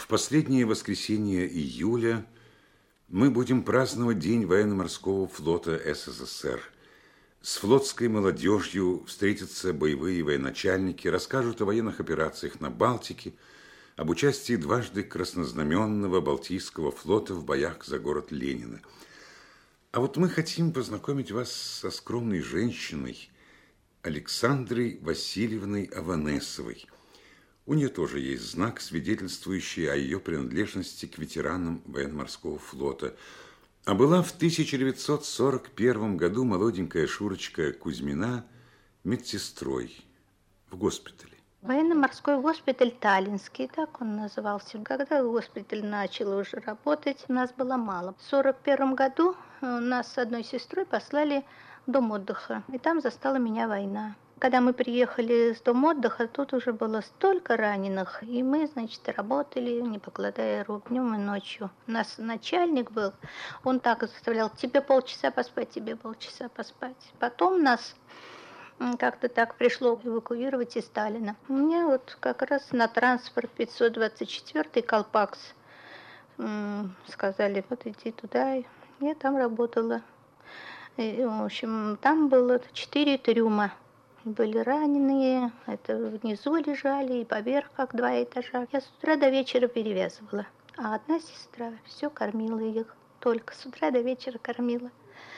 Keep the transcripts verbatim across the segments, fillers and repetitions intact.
В последнее воскресенье июля мы будем праздновать День военно-морского флота СССР. С флотской молодежью встретятся боевые военачальники, расскажут о военных операциях на Балтике, об участии дважды краснознаменного Балтийского флота в боях за город Ленина. А вот мы хотим познакомить вас со скромной женщиной Александрой Васильевной Аванесовой. У нее тоже есть знак, свидетельствующий о ее принадлежности к ветеранам военно-морского флота. А была в тысяча девятьсот сорок первом году молоденькая Шурочка Кузьмина медсестрой в госпитале. Военно-морской госпиталь Таллинский, так он назывался. Когда госпиталь начал уже работать, нас было мало. В сорок первом году нас с одной сестрой послали в дом отдыха, и там застала меня война. Когда мы приехали с дома отдыха, тут уже было столько раненых, и мы, значит, работали, не покладая рук, днем и ночью. У нас начальник был, он так заставлял: тебе полчаса поспать, тебе полчаса поспать. Потом нас как-то так пришло эвакуировать из Сталина. У меня вот как раз на транспорт пятьсот двадцать четвёртый Колпакс сказали: вот иди туда. Я там работала. И, в общем, там было четыре трюма. Были раненые, это внизу лежали и поверх, как два этажа. Я с утра до вечера перевязывала, а одна сестра все кормила их, только с утра до вечера кормила.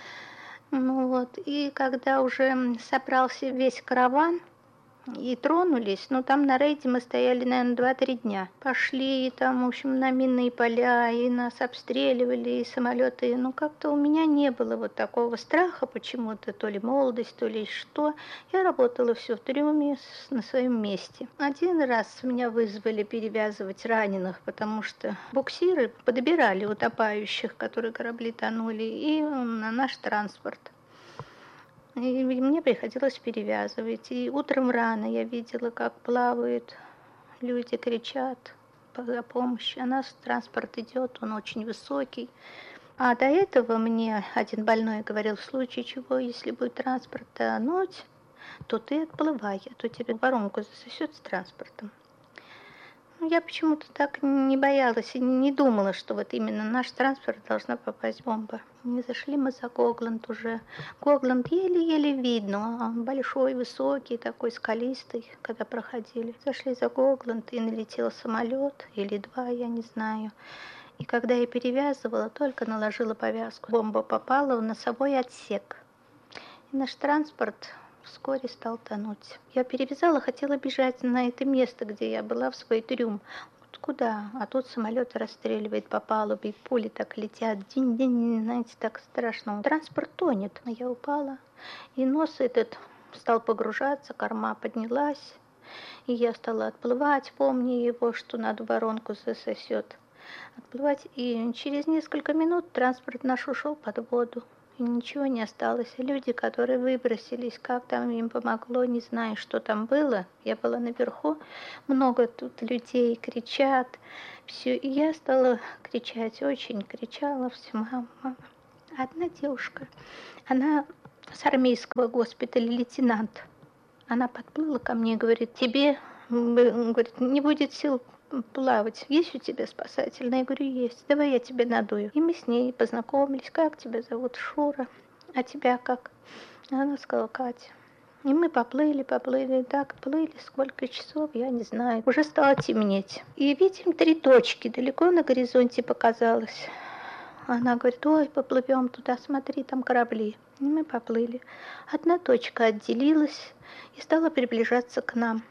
Ну вот, и когда уже собрался весь караван и тронулись, ну там на рейде мы стояли, наверное, два-три дня. Пошли и там, в общем, на минные поля, и нас обстреливали, и самолеты. Ну как-то у меня не было вот такого страха почему-то, то ли молодость, то ли что. Я работала все в трюме на своем месте. Один раз меня вызвали перевязывать раненых, потому что буксиры подбирали утопающих, которые корабли тонули, и на наш транспорт. И мне приходилось перевязывать. И утром рано я видела, как плавают люди, кричат о помощи. А наш транспорт идет, он очень высокий. А до этого мне один больной говорил: в случае чего, если будет транспорт тонуть, то ты отплывай, а то тебе воронку засосет с транспортом. Я почему-то так не боялась и не думала, что вот именно наш транспорт должна попасть бомба. Не зашли мы за Гогланд уже. Гогланд еле-еле видно, он большой, высокий, такой скалистый, когда проходили. Зашли за Гогланд, и налетел самолет, или два, я не знаю. И когда я перевязывала, только наложила повязку. Бомба попала в носовой отсек. И наш транспорт вскоре стал тонуть. Я перевязала, хотела бежать на это место, где я была, в свой трюм. Вот куда? А тут самолет расстреливает по палубе, и пули так летят. Динь-динь, знаете, так страшно. Транспорт тонет. А я упала, и нос этот стал погружаться, корма поднялась, и я стала отплывать, помня его, что надо воронку засосет. Отплывать, и через несколько минут транспорт наш ушел под воду. И ничего не осталось. Люди, которые выбросились, как там им помогло, не знаю, что там было. Я была наверху, много тут людей кричат, все. И я стала кричать, очень кричала, все: мама, мама. Одна девушка, она с армейского госпиталя, лейтенант. Она подплыла ко мне и говорит: тебе, говорит, не будет сил плавать. Есть у тебя спасательная? Я говорю: есть. Давай я тебе надую. И мы с ней познакомились. Как тебя зовут? Шура. А тебя как? Она сказала: Катя. И мы поплыли, поплыли. Так плыли, сколько часов, я не знаю. Уже стало темнеть. И видим три точки. Далеко на горизонте показалось. Она говорит: ой, поплывем туда, смотри, там корабли. И мы поплыли. Одна точка отделилась и стала приближаться к нам.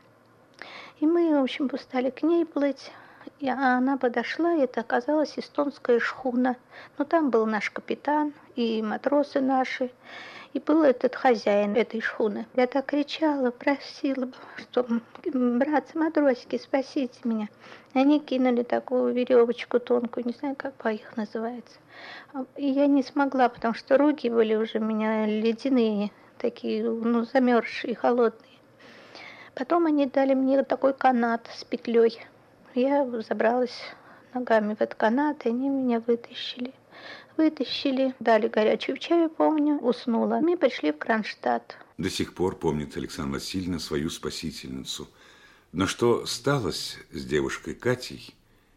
И мы, в общем, стали к ней плыть, и она подошла, и это оказалась эстонская шхуна. Но там был наш капитан и матросы наши, и был этот хозяин этой шхуны. Я так кричала, просила, что: братцы, матросики, спасите меня. Они кинули такую веревочку тонкую, не знаю, как по их называется. И я не смогла, потому что руки были уже у меня ледяные, такие, ну, замерзшие, холодные. Потом они дали мне такой канат с петлей. Я забралась ногами в этот канат, и они меня вытащили. Вытащили, дали горячую чаю, помню, уснула. Мы пришли в Кронштадт. До сих пор помнит Александра Васильевна свою спасительницу. Но что сталось с девушкой Катей,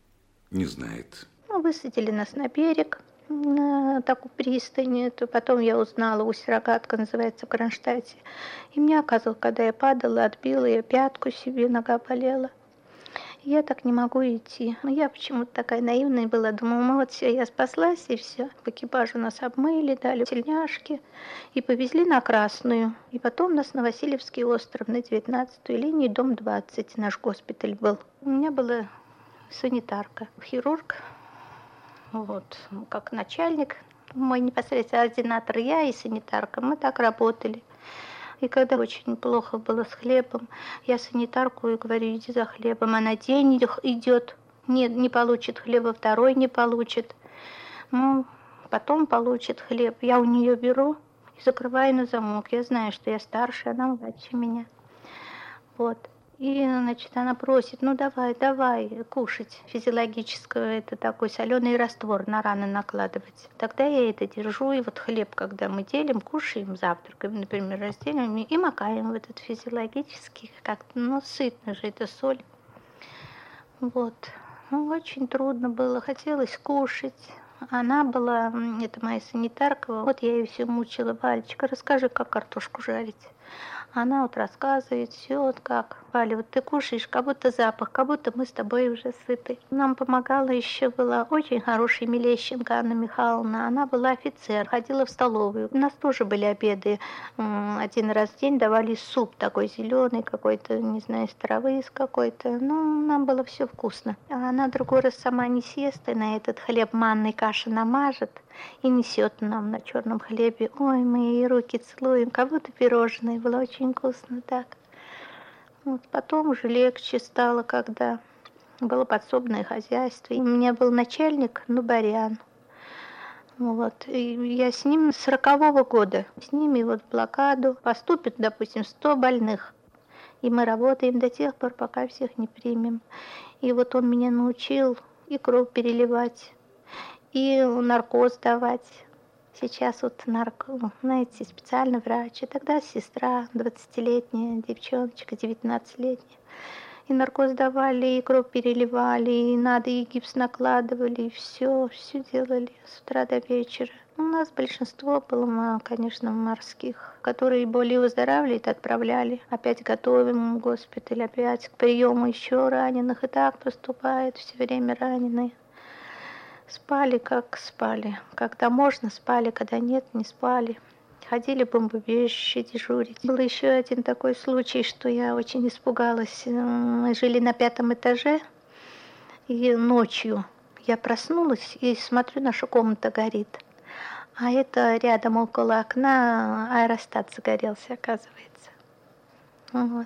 Не знает. Ну, высадили нас на берег, на такую пристань. То потом я узнала, Усть-Рогатка называется в Кронштадте. И мне оказалось, когда я падала, отбила я пятку себе, нога болела. Я так не могу идти. Но я почему-то такая наивная была. Думала, ну вот все, я спаслась, и все. В экипаже нас обмыли, дали тельняшки и повезли на Красную. И потом нас на Васильевский остров, на девятнадцатую линию, дом двадцать, наш госпиталь был. У меня была санитарка, хирург, вот, как начальник, мой непосредственно ординатор, я и санитарка. Мы так работали. И когда очень плохо было с хлебом, я санитарку и говорю, иди за хлебом. Она день идет, не, не получит хлеба, второй не получит. Ну, потом получит хлеб. Я у нее беру и закрываю на замок. Я знаю, что я старше, она младше меня. Вот. И, значит, она просит, ну давай, давай, кушать физиологическое, это такой соленый раствор на раны накладывать. Тогда я это держу, и вот хлеб, когда мы делим, кушаем, завтракаем, например, разделим и макаем в этот физиологический, как-то, ну, сытно же, это соль. Вот. Ну, очень трудно было, хотелось кушать. Она была, это моя санитарка, вот я ее все мучила, Валечка, расскажи, как картошку жарить. Она вот рассказывает все, вот как. Валя, вот ты кушаешь, как будто запах, как будто мы с тобой уже сыты. Нам помогала еще была очень хорошая Мелещенко Анна Михайловна. Она была офицер, ходила в столовую. У нас тоже были обеды. Один раз в день давали суп такой зеленый какой-то, не знаю, из травы из какой-то. Ну, нам было все вкусно. А она другой раз сама не съест и на этот хлеб манной каши намажет и несет нам на черном хлебе. Ой, мы ей руки целуем, как будто пирожные. Было очень вкусно так. Вот потом уже легче стало, когда было подсобное хозяйство. И у меня был начальник Нубарян. Вот. И я с ним с сорокового года. С ними вот в блокаду поступит, допустим, сто больных. И мы работаем до тех пор, пока всех не примем. И вот он меня научил и кровь переливать, и наркоз давать. Сейчас вот нарко, знаете, специальный врач, и тогда сестра, двадцатилетняя девчоночка, девятнадцатилетняя. И наркоз давали, и кровь переливали, и надо, и гипс накладывали, и все, все делали с утра до вечера. У нас большинство было, конечно, морских, которые более выздоравливают, отправляли. Опять готовим госпиталь, опять к приему еще раненых, и так поступает все время раненые. Спали, как спали. Когда можно, спали, когда нет, не спали. Ходили в бомбоубежище дежурить. Был еще один такой случай, что я очень испугалась. Мы жили на пятом этаже, и ночью я проснулась и смотрю, наша комната горит. А это рядом около окна аэростат загорелся, оказывается. Вот.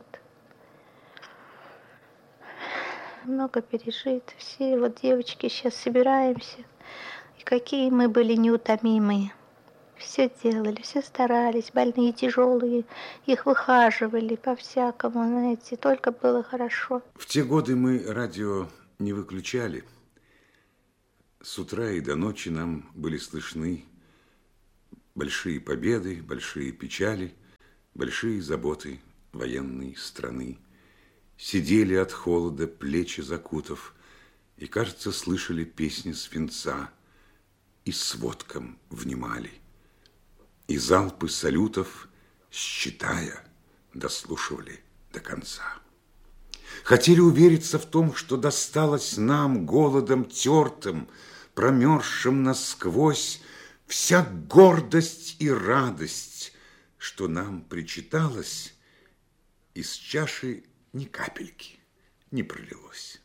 Много пережито. Все вот девочки сейчас собираемся. И какие мы были неутомимые. Все делали, все старались. Больные тяжелые. Их выхаживали по-всякому, знаете. Только было хорошо. В те годы мы радио не выключали. С утра и до ночи нам были слышны большие победы, большие печали, большие заботы военной страны. Сидели от холода, плечи закутав, и, кажется, слышали песни свинца, и сводкам внимали. И залпы салютов, считая, дослушивали до конца. Хотели увериться в том, что досталось нам голодом тертым, промерзшим насквозь, вся гордость и радость, что нам причиталось, из чаши ни капельки не пролилось.